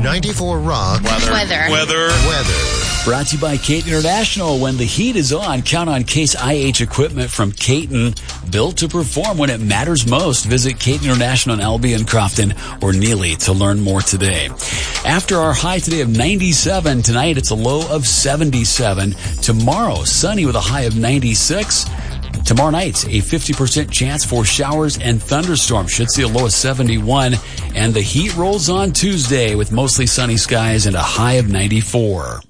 94 Rock. Weather. Brought to you by Caton International. When the heat is on, count on Case IH equipment from Caton. Built to perform when it matters most. Visit Caton International in Albion, Crofton, or Neely to learn more today. After our high today of 97, tonight it's a low of 77. Tomorrow, sunny with a high of 96. Tomorrow night, a 50% chance for showers and thunderstorms. Should see a low of 71. And the heat rolls on Tuesday with mostly sunny skies and a high of 94.